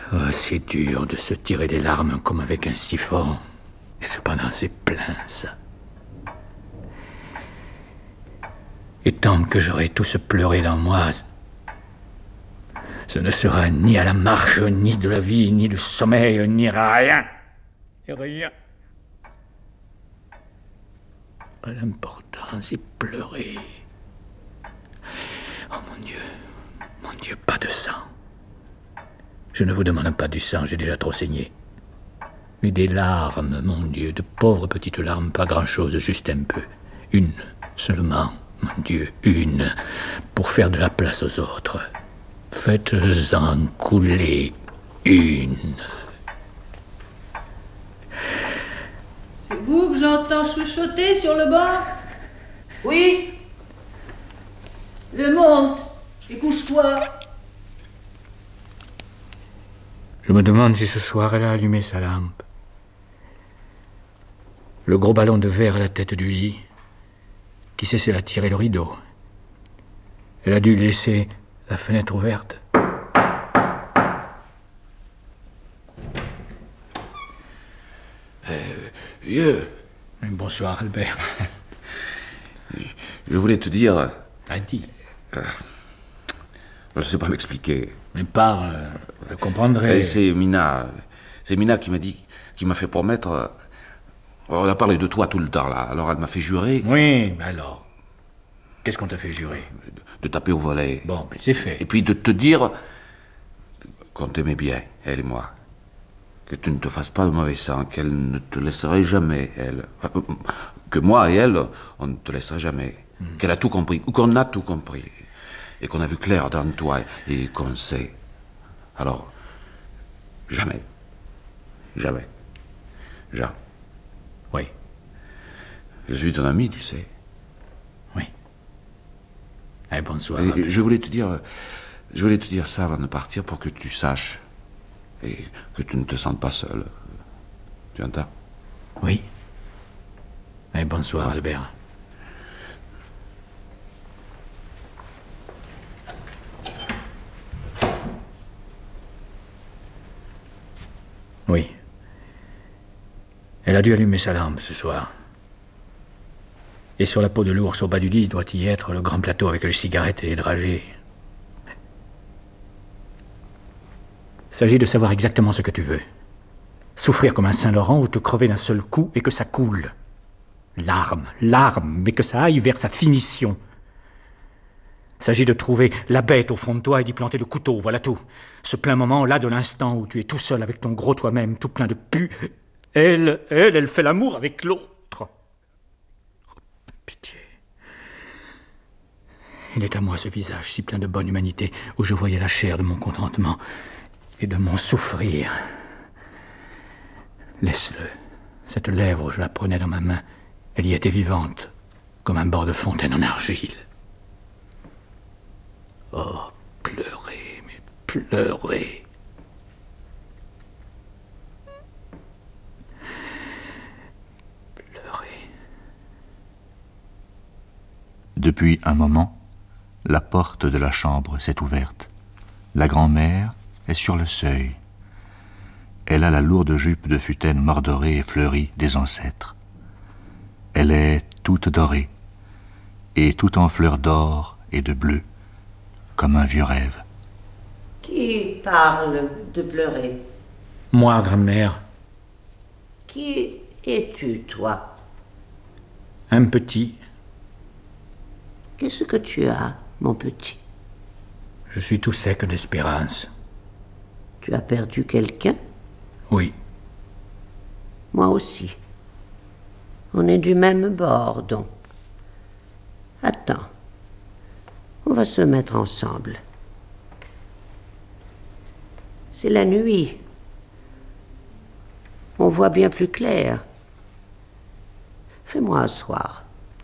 Oh, c'est dur de se tirer des larmes comme avec un siphon. Et cependant, c'est plein, ça. Et tant que j'aurai tous pleuré dans moi, ce ne sera ni à la marche, ni de la vie, ni du sommeil, ni rien. Et rien. L'important, c'est pleurer. Oh mon Dieu, pas de sang. Je ne vous demande pas du sang, j'ai déjà trop saigné. Mais des larmes, mon Dieu, de pauvres petites larmes, pas grand-chose, juste un peu. Une seulement, mon Dieu, une, pour faire de la place aux autres. Faites-en couler une. C'est vous que j'entends chuchoter sur le banc? Oui. Monte et couche-toi. Je me demande si ce soir elle a allumé sa lampe. Le gros ballon de verre à la tête du lit. Qui sait si elle a tiré le rideau? Elle a dû laisser la fenêtre ouverte. Vieux. Bonsoir, Albert. Je voulais te dire... Dis. Je ne sais pas m'expliquer. Mais parle, je comprendrai. C'est Mina. C'est Mina qui m'a fait promettre... On a parlé de toi tout le temps, là. Alors elle m'a fait jurer... Oui, mais alors... Qu'est-ce qu'on t'a fait jurer? De taper au volet. Bon, mais c'est fait. Et puis de te dire qu'on t'aimait bien, elle et moi. Que tu ne te fasses pas de mauvais sang, qu'elle ne te laisserait jamais, elle. Enfin, que moi et elle, on ne te laisserait jamais. Qu'elle a tout compris, ou qu'on a tout compris. Et qu'on a vu clair dans toi, et qu'on sait. Alors, jamais. Jamais. Jean. Oui. Je suis ton ami, tu sais. Oui. Eh, bonsoir. Et je voulais te dire ça avant de partir pour que tu saches. Et que tu ne te sentes pas seul. Tu entends? Oui. Eh, bonsoir, Albert. Oui. Elle a dû allumer sa lampe ce soir. Et sur la peau de l'ours au bas du lit doit y être le grand plateau avec les cigarettes et les dragées. Il s'agit de savoir exactement ce que tu veux. Souffrir comme un Saint-Laurent ou te crever d'un seul coup et que ça coule. Larmes, mais que ça aille vers sa finition. Il s'agit de trouver la bête au fond de toi et d'y planter le couteau, voilà tout. Ce plein moment-là de l'instant où tu es tout seul avec ton gros toi-même, tout plein de pu. Elle fait l'amour avec l'autre. Oh, pitié. Il est à moi ce visage si plein de bonne humanité où je voyais la chair de mon contentement et de mon souffrir. Laisse-le. Cette lèvre, je la prenais dans ma main. Elle y était vivante, comme un bord de fontaine en argile. Oh, pleurez, mais pleurez. Pleurez. Depuis un moment, la porte de la chambre s'est ouverte. La grand-mère est sur le seuil. Elle a la lourde jupe de futaine mordorée et fleurie des ancêtres. Elle est toute dorée, et tout en fleurs d'or et de bleu, comme un vieux rêve. Qui parle de pleurer? Moi, grand-mère. Qui es-tu, toi? Un petit. Qu'est-ce que tu as, mon petit? Je suis tout sec d'espérance. Tu as perdu quelqu'un? Oui. Moi aussi. On est du même bord, donc. Attends. On va se mettre ensemble. C'est la nuit. On voit bien plus clair. Fais-moi asseoir.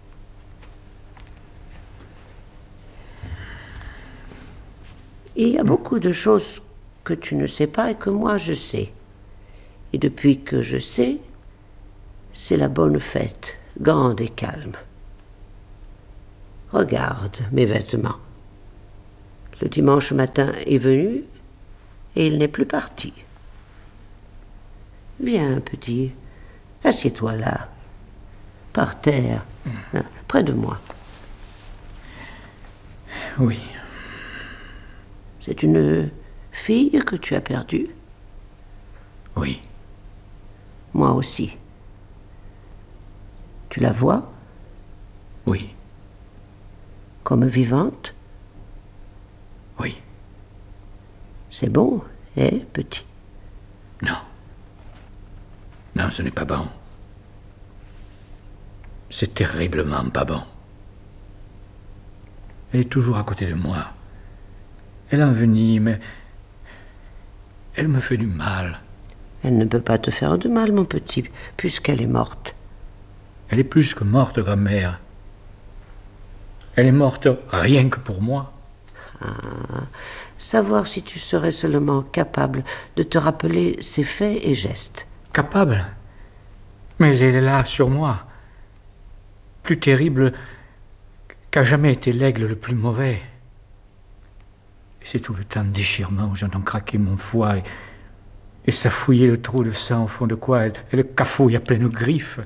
Il y a beaucoup de choses que tu ne sais pas et que moi je sais. Et depuis que je sais, c'est la bonne fête, grande et calme. Regarde mes vêtements. Le dimanche matin est venu et il n'est plus parti. Viens, petit, assieds-toi là, par terre, là, près de moi. Oui. C'est une fille que tu as perdue? Oui. Moi aussi. Tu la vois? Oui. Comme vivante? Oui. C'est bon, hein, petit? Non. Non, ce n'est pas bon. C'est terriblement pas bon. Elle est toujours à côté de moi. Elle envenime. Elle me fait du mal. Elle ne peut pas te faire de mal, mon petit, puisqu'elle est morte. Elle est plus que morte, grand-mère. Elle est morte rien que pour moi. Savoir si tu serais seulement capable de te rappeler ses faits et gestes. Capable. Mais elle est là, sur moi. Plus terrible qu'a jamais été l'aigle le plus mauvais. Et c'est tout le temps de déchirement où j'entends craquer mon foie et ça fouillait le trou de sang au fond de quoi elle le cafouille à pleines griffes.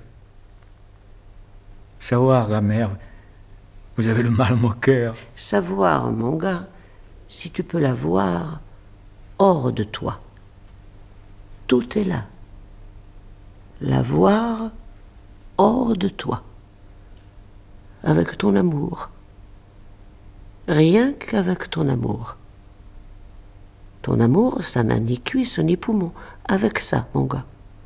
Savoir, la mère, vous avez le mal au cœur. Savoir, mon gars, si tu peux la voir hors de toi. Tout est là. La voir hors de toi. Avec ton amour. Rien qu'avec ton amour. Ton amour, ça n'a ni cuisse ni poumon. Avec ça, mon gars.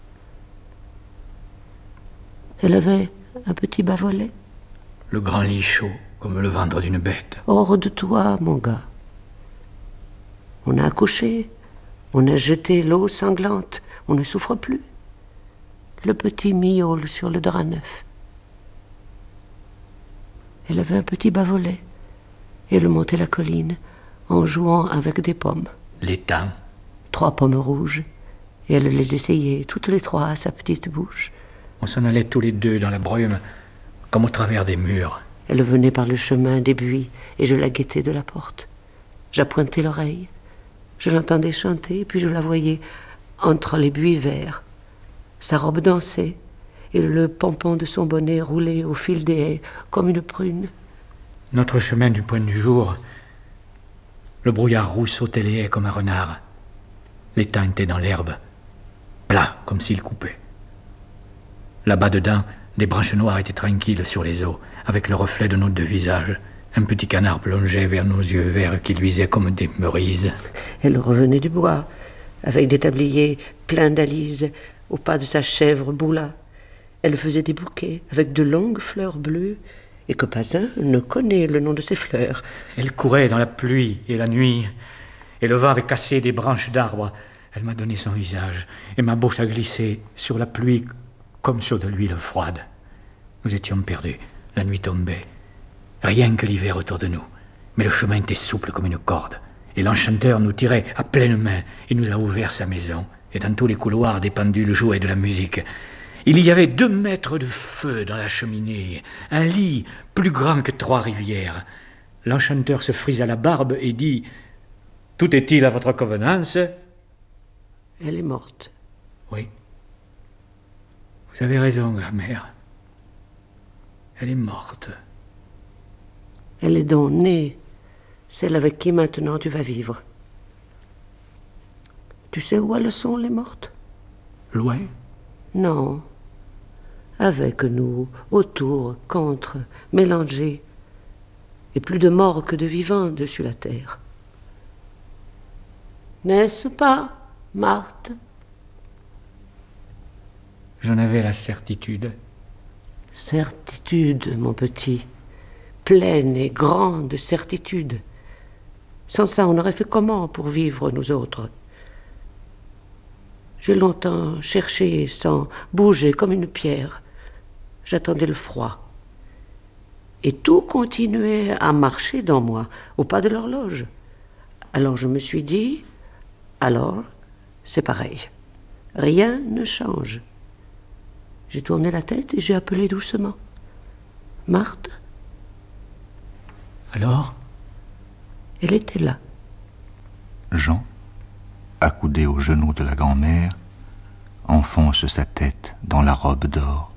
Elle avait un petit bas-volet. Le grand lit chaud, comme le ventre d'une bête. Hors de toi, mon gars. On a accouché, on a jeté l'eau sanglante, on ne souffre plus. Le petit miaule sur le drap neuf. Elle avait un petit bas-volet, et elle montait la colline en jouant avec des pommes. L'étang. 3 pommes rouges, et elle les essayait, toutes les 3 à sa petite bouche. On s'en allait tous les deux dans la brume, comme au travers des murs. Elle venait par le chemin des buis, et je la guettais de la porte. J'appointais l'oreille. Je l'entendais chanter, puis je la voyais entre les buis verts. Sa robe dansait, et le pompon de son bonnet roulait au fil des haies comme une prune. Notre chemin du point du jour, le brouillard roux sautait les haies comme un renard. L'étang était dans l'herbe, plat comme s'il coupait. Là-bas dedans, des branches noires étaient tranquilles sur les eaux, avec le reflet de nos 2 visages. Un petit canard plongeait vers nos yeux verts qui luisaient comme des merises. Elle revenait du bois, avec des tabliers pleins d'alises, au pas de sa chèvre Boula. Elle faisait des bouquets avec de longues fleurs bleues, et que pas un ne connaît le nom de ces fleurs. Elle courait dans la pluie et la nuit, et le vent avait cassé des branches d'arbres. Elle m'a donné son visage, et ma bouche a glissé sur la pluie comme sur de l'huile froide. Nous étions perdus, la nuit tombait. Rien que l'hiver autour de nous. Mais le chemin était souple comme une corde. Et l'enchanteur nous tirait à pleine main. Il nous a ouvert sa maison. Et dans tous les couloirs, des pendules jouaient de la musique. Il y avait 2 mètres de feu dans la cheminée. Un lit plus grand que 3 rivières. L'enchanteur se frisa la barbe et dit « Tout est-il à votre convenance ?» Elle est morte. Oui. Vous avez raison, grand-mère. Elle est morte. Elle est donc née, celle avec qui maintenant tu vas vivre. Tu sais où elles sont, les mortes? Loin? Non. Avec nous, autour, contre, mélangés. Et plus de morts que de vivants dessus la terre. N'est-ce pas, Marthe? J'en avais la certitude. Certitude, mon petit. Pleine et grande certitude. Sans ça, on aurait fait comment pour vivre, nous autres? J'ai longtemps cherché sans bouger comme une pierre. J'attendais le froid. Et tout continuait à marcher dans moi, au pas de l'horloge. Alors je me suis dit, alors c'est pareil. Rien ne change. J'ai tourné la tête et j'ai appelé doucement. Marthe? Alors? Elle était là. Jean, accoudé aux genoux de la grand-mère, enfonce sa tête dans la robe d'or.